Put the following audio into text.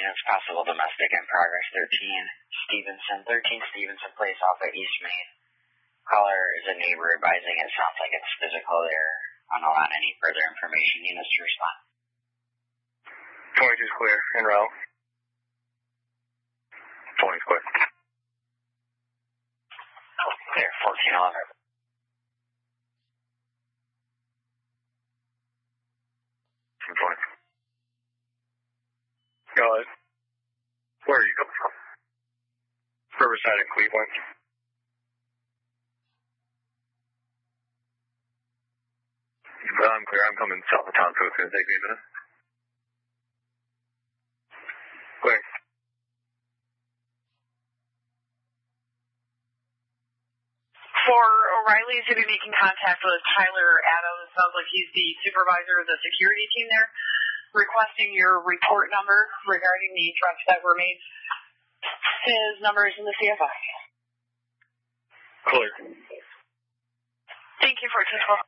units, possible domestic in progress, 13 Stevenson Place off of East Main. Caller is a neighbor advising it sounds like it's physical there. I don't want any further information. Units to respond. 22 is clear, en route. 20 is clear. Clear, 1411. Go ahead. Where are you coming from? Riverside and Cleveland. I'm clear. I'm coming south of town, so it's going to take me a minute. Clear. For O'Reilly to be making contact with Tyler Adams, sounds like he's the supervisor of the security team there, requesting your report number regarding the threats that were made. His number is in the CFI. Clear. Thank you for 1012.